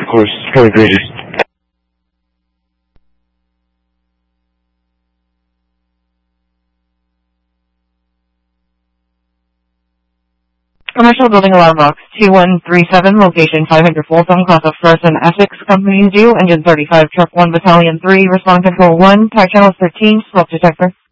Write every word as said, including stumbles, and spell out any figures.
of course. Kind of crazy. Commercial building alarm box two one three seven, location five hundred Folsom, class of first and Essex, company due, engine thirty-five, truck one, battalion three, respond control one, tire channel thirteen, smoke detector.